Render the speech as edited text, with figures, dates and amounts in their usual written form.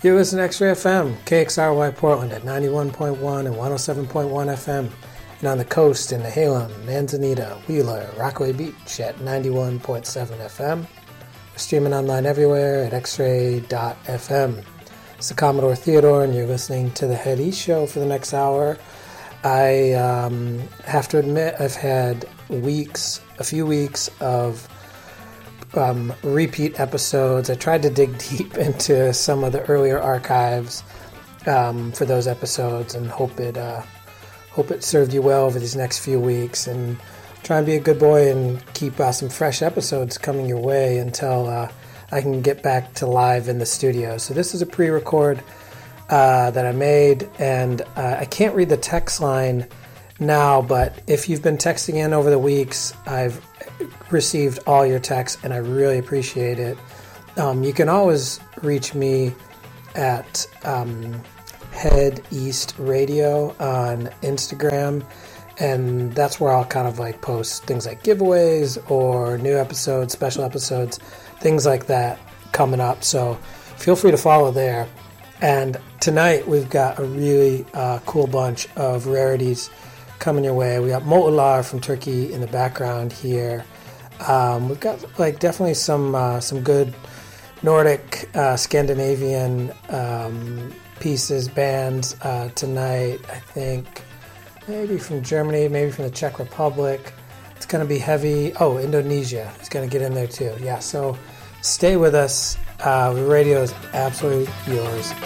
You listen to X-Ray FM, KXRY Portland at 91.1 and 107.1 FM, and on the coast in Nehalem, Manzanita, Wheeler, Rockaway Beach at 91.7 FM. We're streaming online everywhere at xray.fm. It's the Commodore Theodore, and you're listening to the Head East Show for the next hour. I have to admit I've had a few weeks of repeat episodes. I tried to dig deep into some of the earlier archives for those episodes and hope it served you well over these next few weeks, and try and be a good boy and keep some fresh episodes coming your way until I can get back to live in the studio. So this is a pre-record that I made, and I can't read the text line now, but if you've been texting in over the weeks, I've received all your texts, and I really appreciate it. You can always reach me at Head East Radio on Instagram, and that's where I'll kind of like post things like giveaways or new episodes, special episodes, things like that coming up. So feel free to follow there. And tonight we've got a really cool bunch of rarities coming your way. We got Motular from Turkey in the background here. We've got like definitely some good Nordic, Scandinavian pieces, bands tonight. I think maybe from Germany, maybe from the Czech Republic. It's going to be heavy. Oh, Indonesia is going to get in there too. Yeah, so stay with us. The radio is absolutely yours.